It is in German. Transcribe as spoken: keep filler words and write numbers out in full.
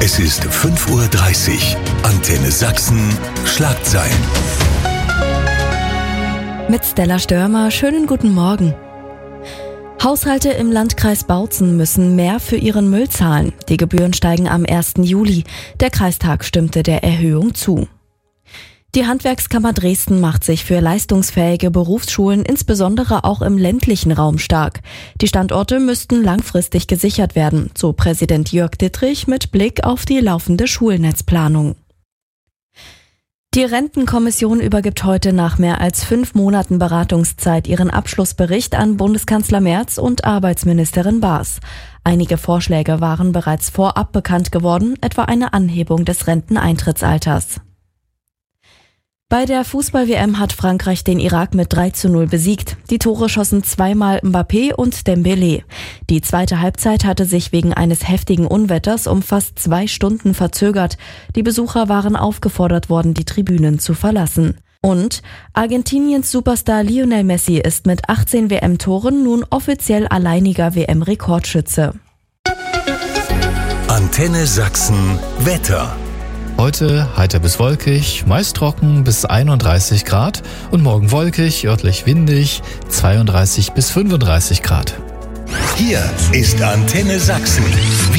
Es ist fünf Uhr dreißig. Antenne Sachsen. Schlagzeilen. Mit Stella Störmer, schönen guten Morgen. Haushalte im Landkreis Bautzen müssen mehr für ihren Müll zahlen. Die Gebühren steigen am ersten Juli. Der Kreistag stimmte der Erhöhung zu. Die Handwerkskammer Dresden macht sich für leistungsfähige Berufsschulen insbesondere auch im ländlichen Raum stark. Die Standorte müssten langfristig gesichert werden, so Präsident Jörg Dittrich mit Blick auf die laufende Schulnetzplanung. Die Rentenkommission übergibt heute nach mehr als fünf Monaten Beratungszeit ihren Abschlussbericht an Bundeskanzler Merz und Arbeitsministerin Baas. Einige Vorschläge waren bereits vorab bekannt geworden, etwa eine Anhebung des Renteneintrittsalters. Bei der Fußball-W M hat Frankreich den Irak mit drei zu null besiegt. Die Tore schossen zweimal Mbappé und Dembélé. Die zweite Halbzeit hatte sich wegen eines heftigen Unwetters um fast zwei Stunden verzögert. Die Besucher waren aufgefordert worden, die Tribünen zu verlassen. Und Argentiniens Superstar Lionel Messi ist mit achtzehn W M-Toren nun offiziell alleiniger W M-Rekordschütze. Antenne Sachsen Wetter. Heute heiter bis wolkig, meist trocken bis einunddreißig Grad und morgen wolkig, örtlich windig, zweiunddreißig bis fünfunddreißig Grad. Hier ist Antenne Sachsen.